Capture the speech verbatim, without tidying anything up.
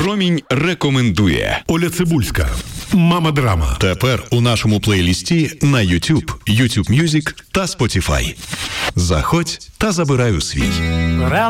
Промінь рекомендує. Оля Цибульська. Мама драма. Тепер у нашому плейлісті на YouTube, YouTube Music та Spotify. Заходь та забирай у свій.